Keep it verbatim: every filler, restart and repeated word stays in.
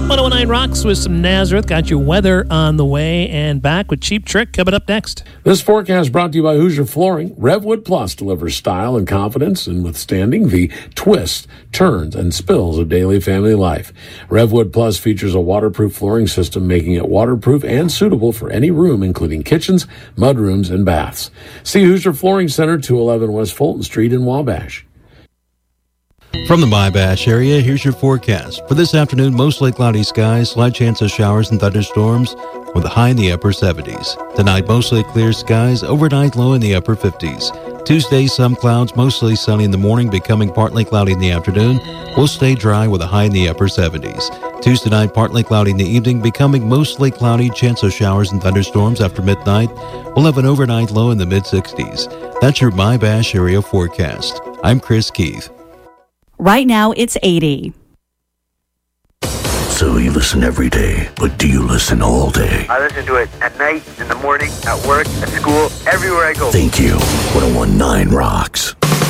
one oh nine Rocks with some Nazareth. Got your weather on the way, and back with Cheap Trick coming up next. This forecast brought to you by Hoosier Flooring. Revwood Plus delivers style and confidence in withstanding the twists, turns, and spills of daily family life. Revwood Plus features a waterproof flooring system, making it waterproof and suitable for any room, including kitchens, mudrooms, and baths. See Hoosier Flooring Center, two eleven West Fulton Street in Wabash. From the Wabash area, here's your forecast. For this afternoon, mostly cloudy skies, slight chance of showers and thunderstorms, with a high in the upper seventies. Tonight, mostly clear skies, overnight low in the upper fifties. Tuesday, some clouds, mostly sunny in the morning, becoming partly cloudy in the afternoon. Will stay dry with a high in the upper seventies. Tuesday night, partly cloudy in the evening, becoming mostly cloudy, chance of showers and thunderstorms after midnight. We'll have an overnight low in the mid-sixties. That's your Wabash area forecast. I'm Chris Keith. Right now, it's eighty. So you listen every day, but do you listen all day? I listen to it at night, in the morning, at work, at school, everywhere I go. Thank you. one oh one point nine Rocks.